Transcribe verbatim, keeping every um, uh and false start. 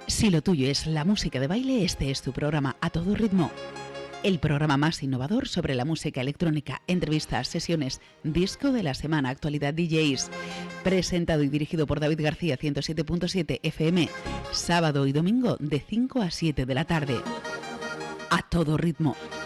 Si lo tuyo es la música de baile, este es tu programa A Todo Ritmo. El programa más innovador sobre la música electrónica, entrevistas, sesiones, disco de la semana, actualidad D Js. Presentado y dirigido por David García, ciento siete punto siete F M, sábado y domingo de cinco a siete de la tarde. A Todo Ritmo.